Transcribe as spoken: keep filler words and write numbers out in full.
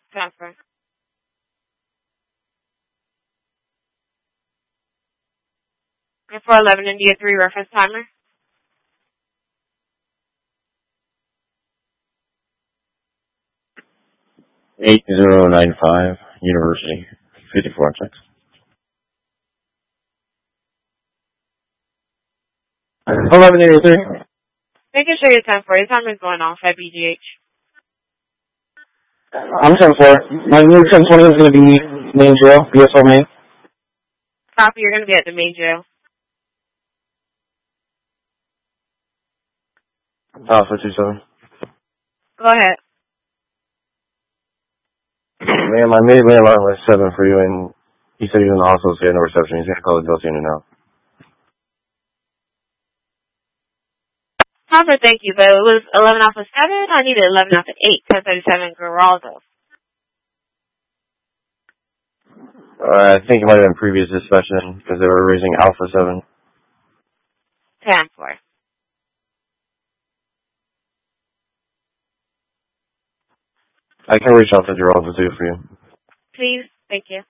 Transfer. And for eleven India three reference timer. eight zero nine five, University, fifty-four checks. eleven eighty-three. Making sure your ten four. Your timer is going off at B G H. I'm ten four. My new ten twenty is going to be main jail, B S O main. Copy, you're going to be at the main jail. Alpha two seven. Go ahead. Man, my maid landline was seven for you, and he said he was in the hospital, so he had no reception. He's going to call the Delta unit now. Copper, thank you, but it was eleven Alpha seven. I needed eleven Alpha eight, ten thirty-seven Geraldo. Uh, I think it might have been previous dispatching, because they were raising Alpha seven. ten four. I can reach out to Geraldo too for you. Please, thank you.